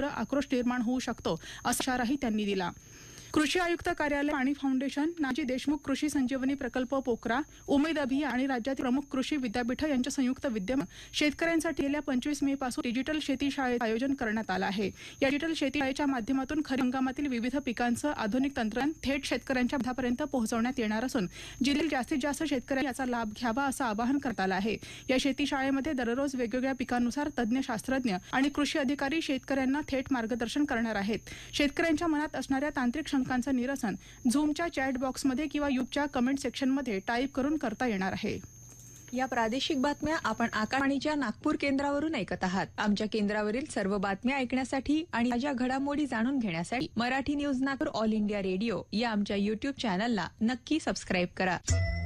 तीव्र आक्रोश निर्माण होऊ शकतो असा इशाराही त्यांनी दिला. कृषी आयुक्त कार्यालय, पाणी फाउंडेशन, नानाजी देशमुख कृषी संजीवनी प्रकल्प पोकरा, उमेद अभियान आणि राज्यातील प्रमुख कृषी विद्यापीठ यांच्या संयुक्त विद्यमान शेतकऱ्यांसाठी गेल्या 25 मे पासून डिजिटल शेती शाळेचे आयोजन करण्यात आलं आहे. या डिजिटल शेती शाळेच्या माध्यमातून खरीप हंगामातील विविध पिकांचं आधुनिक तंत्रज्ञान थेट शेतकऱ्यांच्या घरापर्यंत पोहोचवण्यात येणार असून जिल्ह्यातील जास्तीत जास्त शेतकऱ्यांनी याचा लाभ घ्यावा असं आवाहन करण्यात आलं आहे. या शेती शाळेमध्ये दररोज वेगवेगळ्या पिकांनुसार तज्ज्ञ शास्त्रज्ञ आणि कृषी अधिकारी शेतकऱ्यांना थेट मार्गदर्शन करणार आहेत. शेतकऱ्यांच्या मनात असणाऱ्या तांत्रिक शंकांचं निरसन झूमच्या चॅट बॉक्समध्ये किंवा युट्यूबच्या कमेंट सेक्शनमध्ये टाईप करून करता येणार आहे. या प्रादेशिक बातम्या आपण आकाशवाणीच्या नागपूर केंद्रावरून ऐकत आहात. आमच्या केंद्रावरील सर्व बातम्या ऐकण्यासाठी आणि ताज्या घडामोडी जाणून घेण्यासाठी Marathi news Nagpur all India radio या आमच्या युट्यूब चॅनलला नक्की सबस्क्राईब करा.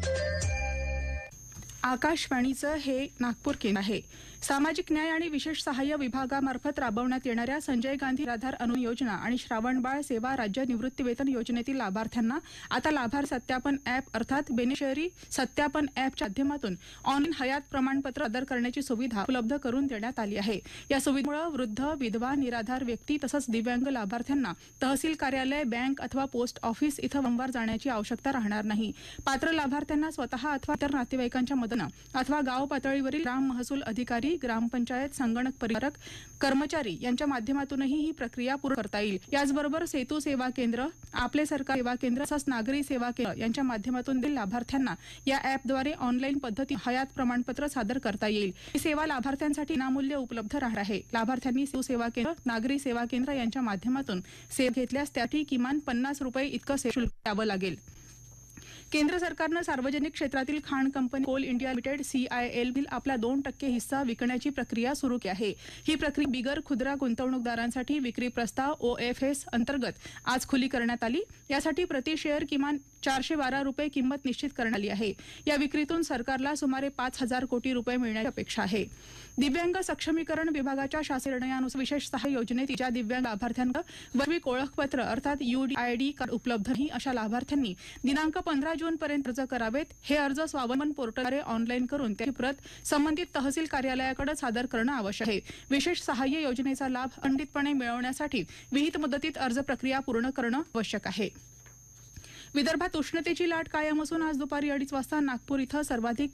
आकाशवाणीचं हे नागपूर केंद्र आहे. सामाजिक न्याय आणि विशेष सहाय्य विभागामार्फत राबवण्यात येणाऱ्या संजय गांधी निराधार अनु योजना आणि श्रावणबाळ सेवा राज्य निवृत्तीवेतन योजनेतील लाभार्थ्यांना आता लाभार्थी सत्यापन ॲप अर्थात बेनिफिशरी सत्यापन ॲपच्या माध्यमातून ऑनलाईन हयात प्रमाणपत्र सादर करण्याची सुविधा उपलब्ध करून देण्यात आली आहे. या सुविधेमुळे वृद्ध, विधवा, निराधार व्यक्ती तसंच दिव्यांग लाभार्थ्यांना तहसील कार्यालय, बँक अथवा पोस्ट ऑफिस इथं वारंवार जाण्याची आवश्यकता राहणार नाही. पात्र लाभार्थ्यांना स्वतः अथवा इतर नातेवाईकांच्या मदतीने अथवा गाव पातळीवरील ग्राम महसूल अधिकारी, ग्रामपंचायत संगणक परिचारक कर्मचारी यांच्या माध्यमातूनही ही प्रक्रिया पूर्ण करता येईल. याचबरोबर सेतू सेवा केंद्र, आपले सरकार सेवा केंद्र तसंच नागरी सेवा केंद्र यांच्या माध्यमातून लाभार्थ्यांना या ॲपद्वारे ऑनलाईन पद्धतीने हयात प्रमाणपत्र सादर करता येईल. ही सेवा लाभार्थ्यांसाठी विनामूल्य उपलब्ध राहणार आहे. लाभार्थ्यांनी सेतू सेवा केंद्र, नागरी सेवा केंद्र यांच्या माध्यमातून सेवा घेतल्यास त्यासाठी किमान ₹50 इतकं शुल्क द्यावं लागेल. केंद्र सरकारनं सार्वजनिक क्षेत्रातील खाण company Coal India limited CIL bill आपला 2% हिस्सा विकण्याची प्रक्रिया सुरू केली आहे. ही प्रक्रिया बिगर खुदरा गुंतवणूकदारांसाठी विक्री प्रस्ताव OFS अंतर्गत आज खुली करण्यात आली. यासाठी प्रति शेअर किमान ₹412 किंमत निश्चित करण्यात आली आहे. या विक्रीतून सरकारला सुमारे 5,000 कोटी रुपये मिळण्याची अपेक्षा आहे. दिव्यांग सक्षमीकरण विभागाच्या शासन निर्णयानुसार विशेष सहाय्य योजनेत ज्या दिव्यांग लाभार्थ्यांना वैश्विक ओळखपत्र अर्थात UDID कार्ड उपलब्ध नाही अशा लाभार्थ्यांनी दिनांक 15 जून पर्यंत अर्ज करावेत. हे अर्ज स्वावलंबन पोर्टलद्वारे ऑनलाईन करून त्याची प्रत संबंधित तहसील कार्यालयाकडे सादर करणं आवश्यक आहे. विशेष सहाय्य योजनेचा लाभ अखंडितपणे मिळवण्यासाठी विहित मुदतीत अर्ज प्रक्रिया पूर्ण करणं आवश्यक आहे. विदर्भात उष्णतेची लाट कायम असून आज दुपारी 2:30 वाजता नागपूर इथं सर्वाधिक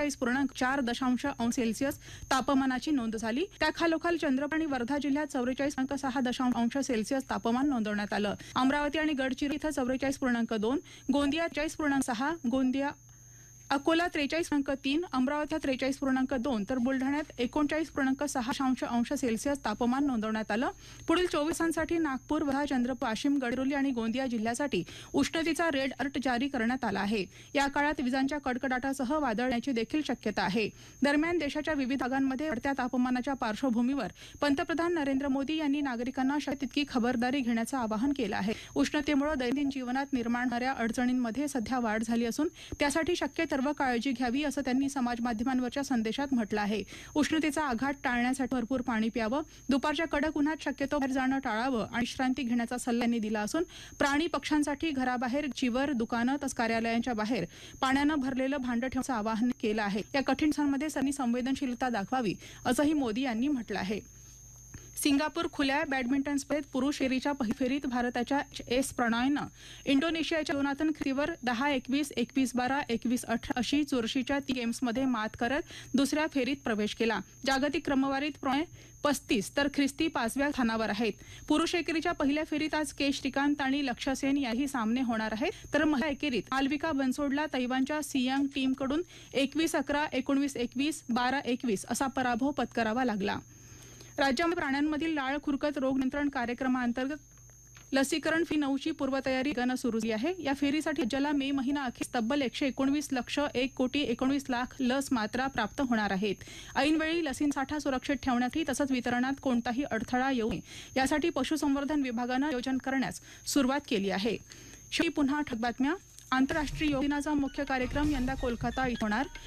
45.4 अंश सेल्सिअस तापमानाची नोंद झाली. त्याखालोखाल चंद्रपूर आणि वर्धा जिल्ह्यात 44.6 अंश सेल्सिअस तापमान नोंदवण्यात आलं. अमरावती आणि गडचिरोली इथं 44.2, गोंदिया 43.6, अकोला 43.3, अमरावती 43.2 तर बुलढाण्यात 39.6 अंश सेल्सिअस तापमान नोंदवण्यात आलं. पुढील 24 तासांसाठी नागपूर, वर्धा, चंद्रपूर, वाशिम, गडचिरोली आणि गोंदिया जिल्ह्यासाठी उष्णतेचा रेड अलर्ट जारी करण्यात आला आहे. या काळात विजांच्या कडकडाटासह वादळ येण्याची देखील शक्यता आहे. दरम्यान देशाच्या विविध भागांमध्ये वाढत्या तापमानाच्या पार्श्वभूमीवर पंतप्रधान नरेंद्र मोदी यांनी नागरिकांना शक्य तितकी खबरदारी घेण्याचं आवाहन केलं आहे. उष्णतेमुळे दैनंदिन जीवनात निर्माण होणाऱ्या अडचणींमध्ये सध्या वाढ झाली असून त्यासाठी शक्य सर्व काळजी घ्यावी असं त्यांनी समाज माध्यमांवरच्या संदेशात म्हटलं आहे. उष्णतेचा आघात टाळण्यासाठी भरपूर पाणी प्यावं, दुपारच्या कडक उन्हात शक्यतो बाहेर जाणं टाळावं आणि विश्रांती घेण्याचा सल्ला त्यांनी दिला असून प्राणी पक्ष्यांसाठी घराबाहेर, चिवर, दुकानं तसंच कार्यालयांच्या बाहेर पाण्यानं भरलेलं भांडं ठेवण्याचं आवाहन केलं आहे. या कठीण दिवसांमध्ये सर्वांनी संवेदनशीलता दाखवावी असंही मोदी यांनी म्हटलं आहे. सिंगापूर खुल्या बॅडमिंटन स्पर्धेत पुरुष एकेरीच्या पहिल्या फेरीत भारताच्या S प्रणॉयनं इंडोनेशियाच्या जोनाथन ख्रिस्तीवर 10-21, 21-12, 21-18 अशी चुरशीच्या 3 गेम्समध्ये मात करत दुसऱ्या फेरीत प्रवेश केला. जागतिक क्रमवारीत प्रणॉय 35 तर ख्रिस्ती 5व्या स्थानावर आहेत. पुरुष एकेरीच्या पहिल्या फेरीत आज के श्रीकांत आणि लक्ष्य सेन याही सामने होणार आहेत. तर महिला एकेरीत मालविका बनसोडला तैवानच्या सियांग टीमकडून 21-11, 19-21, 12-21 असा पराभव पत्करावा लागला. राज्यामध्ये प्राण्यांमधील लाळ खुरकत रोग नियंत्रण कार्यक्रमाअंतर्गत लसीकरण फी 9ची पूर्वतयारी वेगानं सुरू झाली आहे. या फेरीसाठी राज्याला मे महिना अखेर तब्बल 119,01,19,00,000 लस मात्रा प्राप्त होणार आहेत. ऐनवेळी लसींचा साठा सुरक्षित ठेवण्यासाठी तसंच वितरणात कोणताही अडथळा येऊ नये यासाठी पशुसंवर्धन विभागानं नियोजन करण्यास सुरुवात केली आहे. पुन्हा ठळक बातम्या. आंतरराष्ट्रीय योग दिनाचा मुख्य कार्यक्रम यंदा कोलकाता इथं होणार.